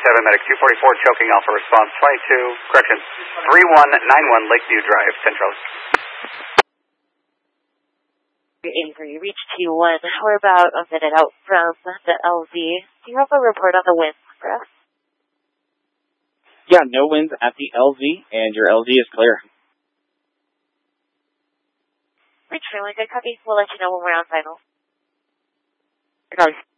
medic 244 choking Alpha response 22, correction, 3191 Lakeview Drive, Central. Avery, reach T1. We're about a minute out from the LZ. Do you have a report on the winds for us? Yeah, no winds at the LZ, and your LZ is clear. Reach feeling good, copy. We'll let you know when we're on final. Copy.